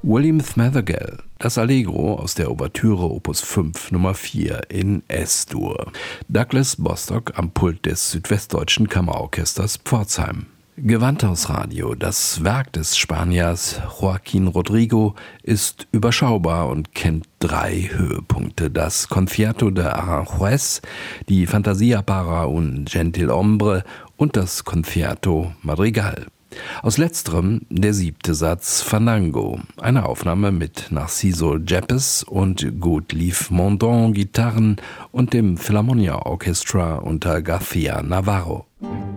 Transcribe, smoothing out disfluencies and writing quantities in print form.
William Fothergill, das Allegro aus der Ouvertüre Opus 5 Nummer 4 in S-Dur. Douglas Bostock am Pult des Südwestdeutschen Kammerorchesters Pforzheim. Gewandhausradio, das Werk des Spaniers Joaquín Rodrigo, ist überschaubar und kennt 3 Höhepunkte. Das Concierto de Aranjuez, die Fantasia para un Gentilhombre und das Concierto Madrigal. Aus letzterem der 7. Satz Fandango, eine Aufnahme mit Narciso Yepes und Godelieve Mondon Gitarren und dem Philharmonia Orchestra unter García Navarro.